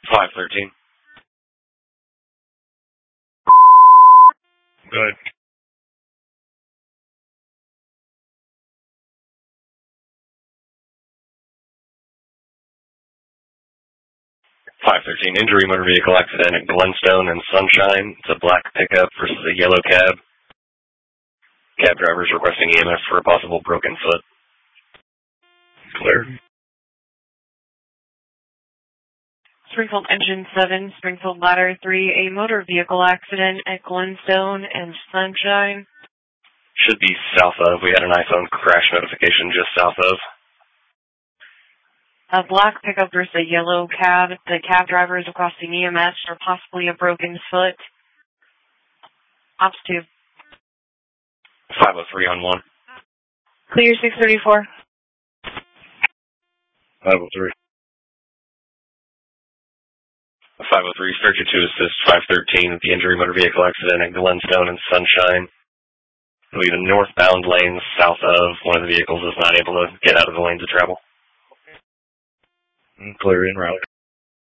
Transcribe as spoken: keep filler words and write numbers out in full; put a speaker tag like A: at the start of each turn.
A: five thirteen.
B: Good.
A: five thirteen. Injury motor vehicle accident at Glenstone and Sunshine. It's a black pickup versus a yellow cab. Cab driver's requesting E M S for a possible broken foot.
B: Clear.
C: Springfield Engine seven, Springfield Ladder three, a motor vehicle accident at Glenstone and Sunshine.
A: Should be south of. We had an iPhone crash notification just south of.
C: A black pickup versus a yellow cab. The cab driver is requesting E M S for possibly a broken foot. Ops two.
A: five oh three on one.
C: Clear six thirty-four.
B: five oh three.
A: five oh three, Searcher to assist five thirteen with the injury motor vehicle accident at Glenstone and Sunshine. It'll be the northbound lanes south of. One of the vehicles is not able to get out of the lanes of travel.
B: Clear in route.